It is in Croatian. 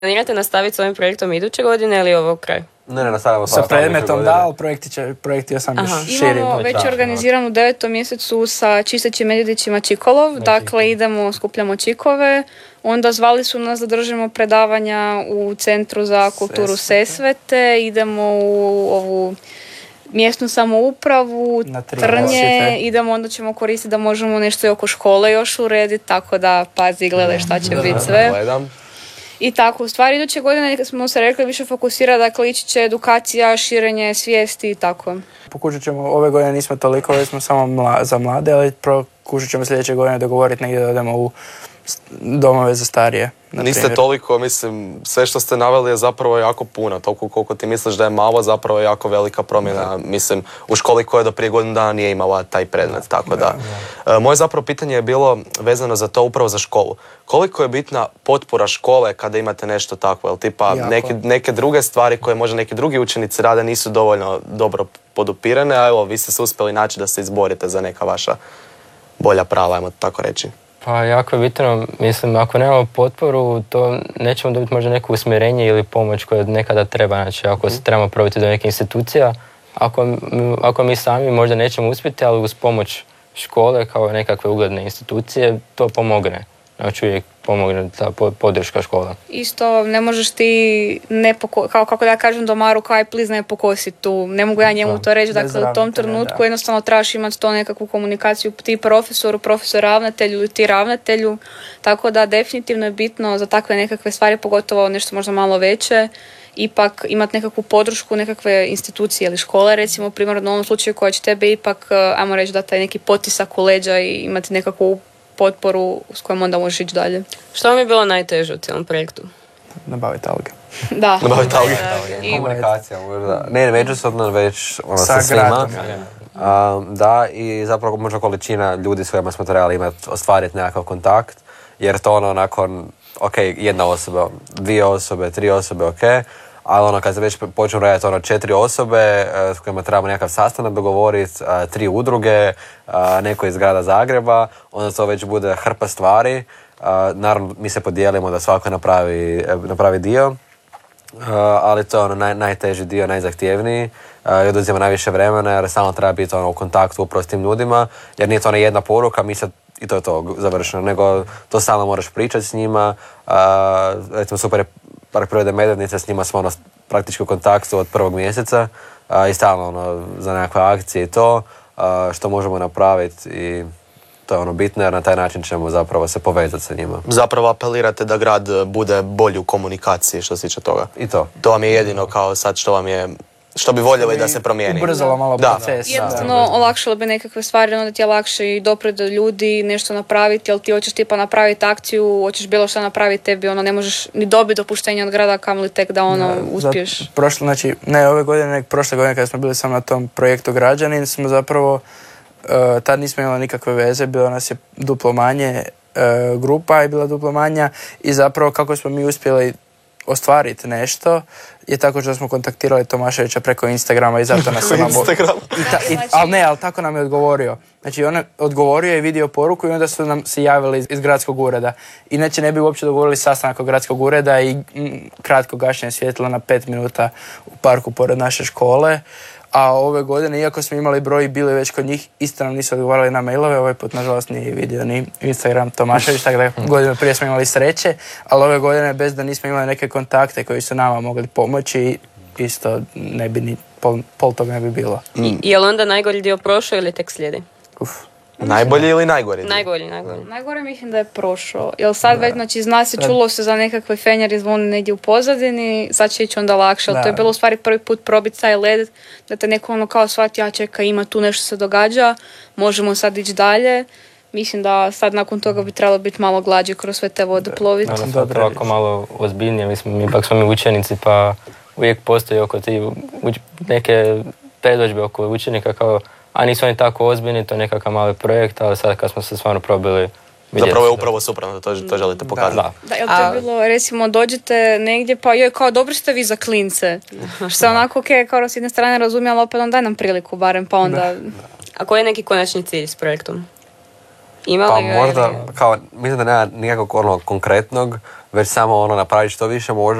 Planirate nastaviti s ovim projektom iduće godine ili ovo kraj? Ne, nastavljamo sa predmetom, da, ali projekti sam još širi. Imamo već organiziranu u 9. mjesecu sa čistećim medvjedićima Čikolov, dakle idemo, skupljamo čikove, onda zvali su nas da držimo predavanja u Centru za kulturu Sesvete, idemo u ovu mjesnu samoupravu, Trnje, idemo, onda ćemo koristiti da možemo nešto i oko škole još urediti, tako da pazi, gledaj šta će biti sve. I tako, u stvari iduće godine smo se rekli više fokusira, dakle ići će edukacija, širenje svijesti i tako. Pokušat ćemo, ove godine nismo toliko, ove smo samo za mlade, ali pokušat ćemo sljedeće godine dogovoriti negdje da odemo u domove za starije. Niste toliko, mislim, sve što ste naveli je zapravo jako puno, toliko koliko ti misliš da je malo, zapravo je jako velika promjena, mislim, u školi koja do prije godinu dana nije imala taj predmet, tako da. Moje zapravo pitanje je bilo vezano za to upravo za školu. Koliko je bitna potpora škole kada imate nešto takvo, jel tipa neke druge stvari koje možda neki drugi učenici rade nisu dovoljno dobro podupirane, a evo, vi ste se uspjeli naći da se izborite za neka vaša bolja prava, ajmo tako reći. Pa jako je bitno, mislim, ako nemamo potporu, to nećemo dobiti možda neko usmjerenje ili pomoć koja nekada treba. Znači, ako se trebamo probiti do neke institucija, ako mi sami možda nećemo uspjeti, ali uz pomoć škole kao nekakve ugledne institucije, to pomogne. Znači, uvijek pomogne ta podrška škola. Isto, ne možeš ti, kao kako da kažem domaru, kao aj please ne pokosi tu. Ne mogu ja njemu to reći. Dakle, u tom trenutku jednostavno trebaš imati to nekakvu komunikaciju ti profesor ravnatelju ili ti ravnatelju. Tako da definitivno je bitno za takve nekakve stvari, pogotovo nešto možda malo veće, ipak imati nekakvu podršku, nekakve institucije ili škole, recimo, primjer u ovom slučaju koja će tebe ipak, ajmo reći, da taj neki potisak u leđa i imati nekakvu potporu s kojom onda možeš ići dalje. Što vam je bilo najteže u cijelom projektu? Nabaviti alge. Da. Nabaviti alge. Komunikacija možda. Ne međusobno, već sa svima. Da, i zapravo možda količina ljudi s kojima smo trebali imati, ostvariti nekakav kontakt, jer to nakon, jedna osoba, 2 osobe, 3 osobe, ali kad se već počnemo raditi 4 osobe s kojima trebamo nekakav sastanak dogovoriti, 3 udruge, neko iz grada Zagreba, onda to već bude hrpa stvari. Naravno, mi se podijelimo da svako napravi dio, ali to je najteži dio, najzahtjevniji. I oduzima najviše vremena jer stalno treba biti u kontaktu upravo s tim ljudima, jer nije to jedna poruka, mi sad i to je to završeno, nego to stalno moraš pričati s njima. Recimo super je Park prirode Medvednica, s njima smo praktički u kontaktu od 1. mjeseca i stalno za nekakve akcije i to što možemo napraviti i to je bitno jer na taj način ćemo zapravo se povezati sa njima. Zapravo apelirate da grad bude bolji u komunikaciji što se tiče toga. I to. To vam je jedino kao sad što bi voljeli da se promijeni. Ubrzalo malo proces. Jednostavno olakšalo bi nekakve stvari, onda ti je lakše i doprijeti do ljudi, nešto napraviti, jel ti hoćeš tipa napraviti akciju, hoćeš bilo što napraviti, tebi ne možeš ni dobiti dopuštenje od grada, kamoli tek da uspiješ. Ove godine, nek prošle godine kada smo bili samo na tom projektu Građanin, smo zapravo tad nismo imali nikakve veze, bilo nas je duplo manje, grupa je bila duplo manja i zapravo kako smo mi uspjeli ostvariti nešto je tako što smo kontaktirali Tomaševića preko Instagrama i zato nas ali tako nam je odgovorio. Znači on je odgovorio i vidio poruku i onda su nam se javili iz gradskog ureda. Inače ne bi uopće dogovorili sastanak od gradskog ureda i kratko gašenje svjetla na 5 minuta u parku pored naše škole. A ove godine, iako smo imali broj i bili već kod njih, isto nam nisu odgovarali na mailove. Ovaj put, nažalost, nije vidio ni Instagram Tomašević, tako da godinu prije smo imali sreće. Ali ove godine, bez da nismo imali neke kontakte koji su nama mogli pomoći, isto ne bi ni pol toga ne bi bilo. Je li onda najgori dio prošao ili tek slijedi? Najbolji ili najgori? Najgori mislim da je prošao. Jer sad već, znači, zna se, čulo se za nekakve fenjari zvoni negdje u pozadini, sad će ići onda lakše. To je bilo u stvari prvi put probiti taj led, da te neko kao shvati, čeka, ima tu nešto se događa, možemo sad ići dalje. Mislim da sad nakon toga bi trebalo biti malo glađe kroz sve te vode ploviti. Ovako malo ozbiljnije, mislim, ipak smo mi učenici, pa uvijek postoji oko ti neke predodžbe oko učenika kao a nisu oni tako ozbiljni, to je nekakav mali projekt, ali sad kad smo se stvarno probili zapravo je upravo suprotno, to želite pokazati. Da, jel to je bilo, recimo, dođete negdje, pa joj, kao dobri ste vi za klince. Što je onako, kao s jedne strane razumije, ali opet on daj nam priliku barem, pa onda... A koji je neki konačni cilj s projektom? Imali Pa ga možda, ili- kao, mislim da nema nikakvog konkretnog, već samo napraviti što više može